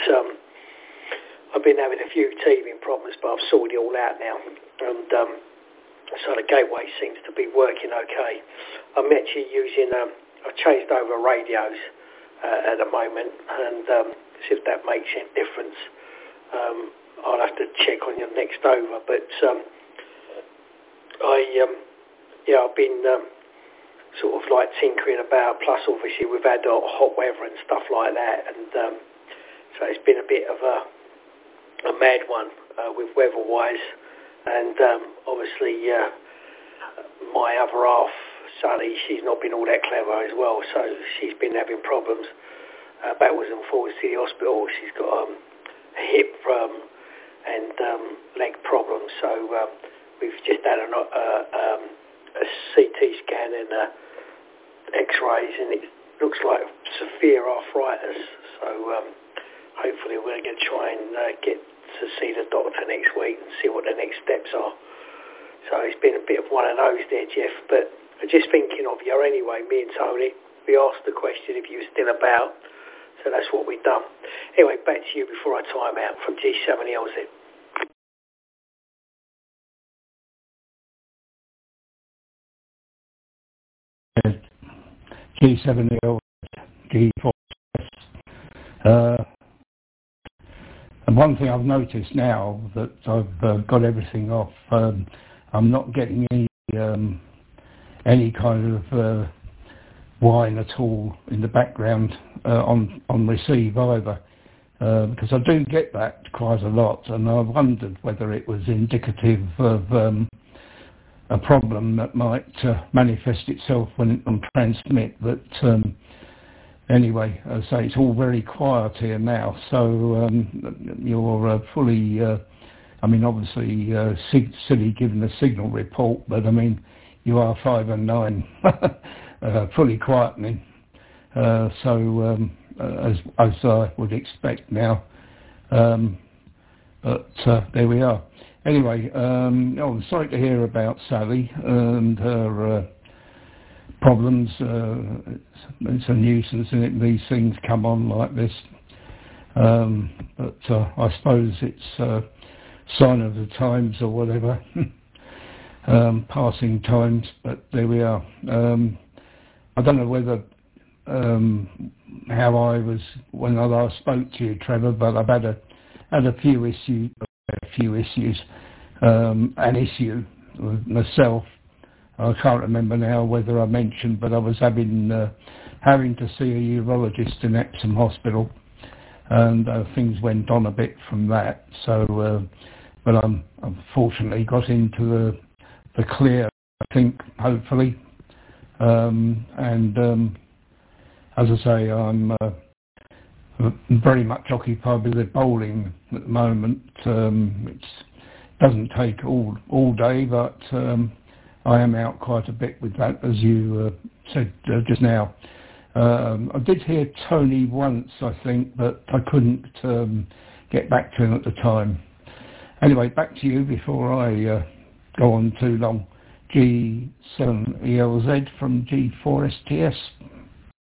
I've been having a few teething problems, but I've sorted it all out now, and so the gateway seems to be working okay. I'm actually using, I've changed over radios at the moment, and see if that makes any difference. I'll have to check on your next over, but I've been sort of like tinkering about, plus obviously we've had hot weather and stuff like that, and so it's been a bit of a mad one with weather-wise, and obviously my other half, Sally, she's not been all that clever as well, so she's been having problems backwards and forwards to the hospital. She's got a hip and leg problems, so we've just had a CT scan and x-rays, and it looks like severe arthritis, so hopefully we're going to try and get to see the doctor next week and see what the next steps are. So it's been a bit of one of those there, Jeff, but just thinking of you anyway, me and Tony, we asked the question if you were still about, so that's what we've done. Anyway, back to you before I time out from G7LZ. G7L, G4S. And one thing I've noticed now that I've got everything off, I'm not getting any kind of whine at all in the background on receive either, because I do get that quite a lot, and I wondered whether it was indicative of a problem that might manifest itself when on transmit, but anyway, as I say, it's all very quiet here now, so you're fully, I mean, obviously silly given the signal report, but I mean, you are 5 and 9, fully quietening, so as I would expect now, but there we are. Anyway, I'm sorry to hear about Sally and her problems. It's a nuisance, isn't it? These things come on like this. But I suppose it's a sign of the times or whatever, passing times, but there we are. I don't know whether how I was when I last spoke to you, Trevor, but I've had a few issues, an issue with myself. I can't remember now whether I mentioned, but I was having to see a urologist in Epsom Hospital, and things went on a bit from that. So, but I'm unfortunately got into the clear, I think, hopefully. And as I say, I'm very much occupied with the bowling at the moment. It doesn't take all day, but I am out quite a bit with that, as you said just now. I did hear Tony once, I think, but I couldn't get back to him at the time. Anyway, back to you before I go on too long. G7ELZ from G4STS.